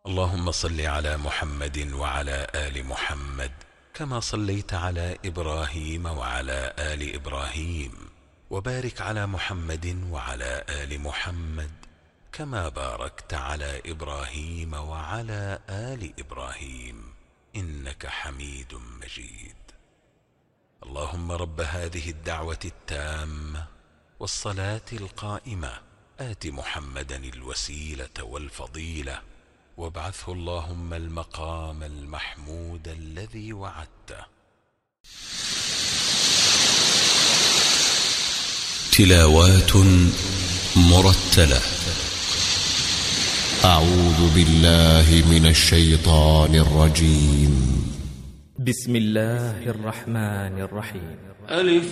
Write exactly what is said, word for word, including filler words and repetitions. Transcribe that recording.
اللهم صل على محمد وعلى آل محمد كما صليت على إبراهيم وعلى آل إبراهيم، وبارك على محمد وعلى آل محمد كما باركت على إبراهيم وعلى آل إبراهيم إنك حميد مجيد. اللهم رب هذه الدعوة التامة والصلاة القائمة آت محمدا الوسيلة والفضيلة وابعثه اللهم المقام المحمود الذي وعدته. تلاوات مرتلة. أعوذ بالله من الشيطان الرجيم. بسم الله الرحمن الرحيم. ألف